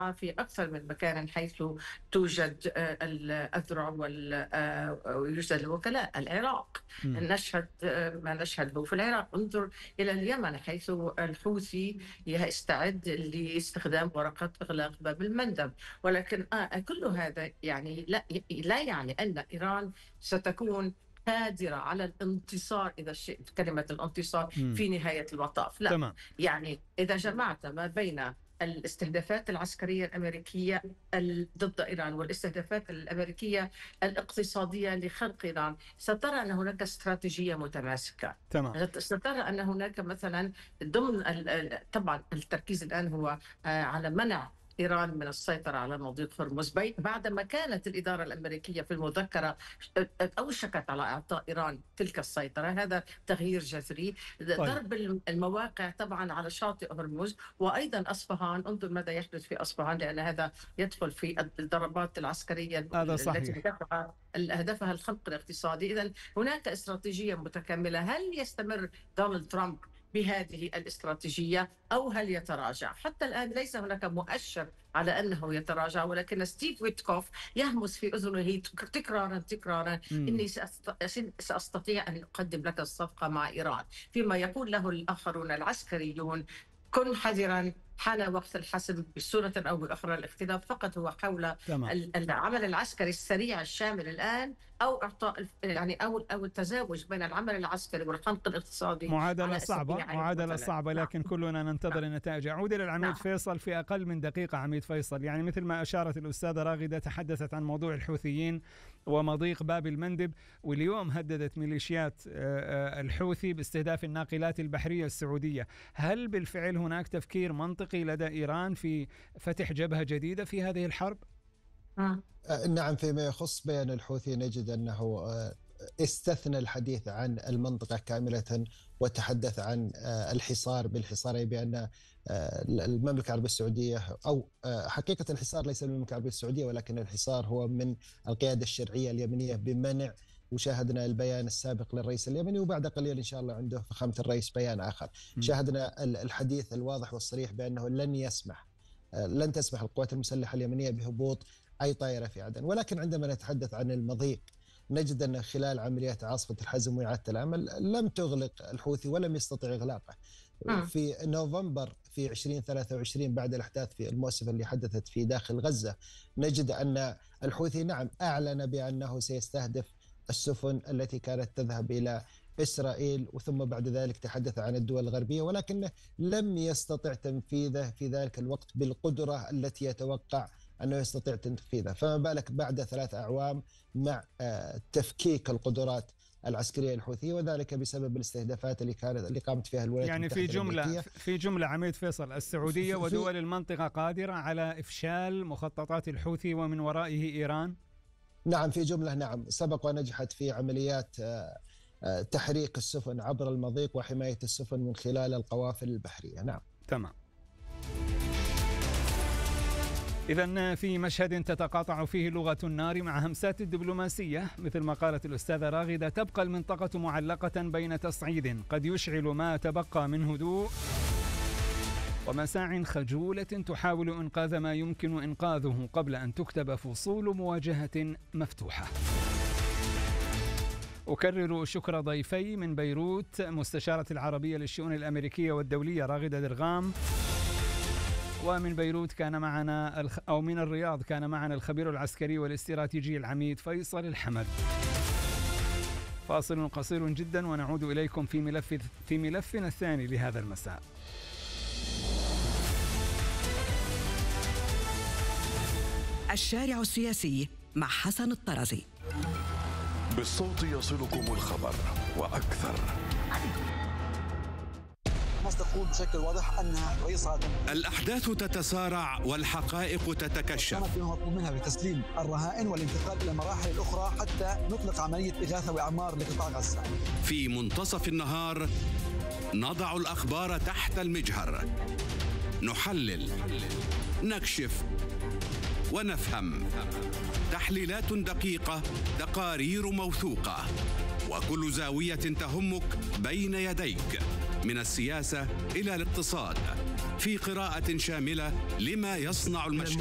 في أكثر من مكان حيث توجد الأذرع ويوجد الوكلاء. العراق مم. نشهد ما نشهده في العراق. انظر إلى اليمن حيث الحوثي يستعد لاستخدام ورقة إغلاق باب المندب. ولكن كل هذا يعني لا يعني أن إيران ستكون قادرة على الانتصار، إذا شئت كلمة الانتصار، مم. في نهاية المطاف. لا، تمام. يعني إذا جمعت ما بين الاستهدافات العسكرية الأمريكية ضد إيران والاستهدافات الأمريكية الاقتصادية لخلق إيران، سترى أن هناك استراتيجية متماسكة. تمام. سترى أن هناك مثلا ضمن طبعا التركيز الآن هو على منع إيران من السيطرة على مضيق هرمز، بعدما كانت الإدارة الأمريكية في المذكرة أوشكت على إعطاء إيران تلك السيطرة. هذا تغيير جذري. ضرب المواقع طبعا على شاطئ هرمز وأيضا أصفهان. انظر ماذا يحدث في أصفهان، لأن هذا يدخل في الضربات العسكرية التي هدفها الخنق الاقتصادي. إذن هناك استراتيجية متكاملة. هل يستمر دونالد ترامب بهذه الاستراتيجية أو هل يتراجع؟ حتى الآن ليس هناك مؤشر على أنه يتراجع، ولكن ستيف ويتكوف يهمس في أذنه تكرارا إني سأستطيع أن أقدم لك الصفقة مع إيران، فيما يقول له الآخرون العسكريون كن حذرا، حان وقت الحسم بصورة أو بأخرى. الاختلاف فقط هو حول العمل العسكري السريع الشامل الآن، أو إعطاء يعني أو التزاوج بين العمل العسكري والخنق الاقتصادي. معادلة صعبة، لكن كلنا ننتظر النتائج. أعود إلى العميد فيصل في أقل من دقيقة. عميد فيصل، يعني مثل ما أشارت الأستاذة راغدة، تحدثت عن موضوع الحوثيين ومضيق باب المندب، واليوم هددت ميليشيات الحوثي باستهداف الناقلات البحرية السعودية. هل بالفعل هناك تفكير منطقي لدى إيران في فتح جبهة جديدة في هذه الحرب؟ نعم، فيما يخص بيان الحوثي نجد أنه استثنى الحديث عن المنطقة كاملة وتحدث عن الحصار بالحصار، بأن المملكة العربية السعودية، أو حقيقة الحصار ليس من المملكة العربية السعودية، ولكن الحصار هو من القيادة الشرعية اليمنية بمنع. وشاهدنا البيان السابق للرئيس اليمني، وبعد قليل إن شاء الله عنده فخامة الرئيس بيان آخر. شاهدنا الحديث الواضح والصريح بأنه لن تسمح القوات المسلحة اليمنية بهبوط أي طائرة في عدن. ولكن عندما نتحدث عن المضيق نجد أن خلال عمليات عاصفة الحزم وإعادة العمل لم تغلق الحوثي ولم يستطع إغلاقه. في نوفمبر في 2023 بعد الأحداث في المؤسفة اللي حدثت في داخل غزة، نجد أن الحوثي نعم أعلن بأنه سيستهدف السفن التي كانت تذهب إلى إسرائيل، وثم بعد ذلك تحدث عن الدول الغربية، ولكنه لم يستطع تنفيذه في ذلك الوقت بالقدرة التي يتوقع أنه يستطيع تنفيذها. فما بالك بعد 3 أعوام مع تفكيك القدرات العسكرية الحوثية، وذلك بسبب الاستهدافات اللي قامت فيها الولايات المتحدة يعني في جملة عميد فيصل، السعودية ودول المنطقة قادرة على إفشال مخططات الحوثي ومن ورائه إيران؟ نعم، في جملة نعم. سبق ونجحت في عمليات تحريك السفن عبر المضيق وحماية السفن من خلال القوافل البحرية. نعم. تمام. إذن في مشهد تتقاطع فيه لغة النار مع همسات الدبلوماسية، مثل ما قالت الأستاذة راغدة، تبقى المنطقة معلقة بين تصعيد قد يشعل ما تبقى من هدوء ومساع خجولة تحاول إنقاذ ما يمكن إنقاذه قبل أن تكتب فصول مواجهة مفتوحة. أكرر شكر ضيفي من بيروت، مستشارة العربية للشؤون الأمريكية والدولية راغدة درغام، ومن بيروت كان معنا أو من الرياض كان معنا الخبير العسكري والاستراتيجي العميد فيصل الحمد. فاصل قصير جدا ونعود إليكم في ملفنا الثاني لهذا المساء. الشارع السياسي مع حسن الطرزي. بالصوت يصلكم الخبر وأكثر. تقول بشكل واضح أنها رئيس هذا. الأحداث تتسارع والحقائق تتكشف. كانت مطلوب منها بتسليم الرهائن والانتقال إلى المراحل الأخرى حتى نطلق عملية إغاثة وإعمار لقطاع غزة. في منتصف النهار نضع الأخبار تحت المجهر، نحلل، نكشف ونفهم. تحليلات دقيقة، تقارير موثوقة، وكل زاوية تهمك بين يديك، من السياسة إلى الاقتصاد، في قراءة شاملة لما يصنع المشهد.